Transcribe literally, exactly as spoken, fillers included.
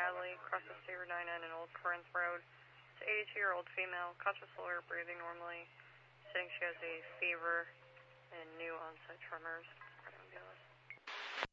badly. Crosses State Route ninety-nine and Old Corinth Road. It's an eighty-two-year-old female, conscious, alert, breathing normally. Saying she has a fever and new onset tremors. Ambulance.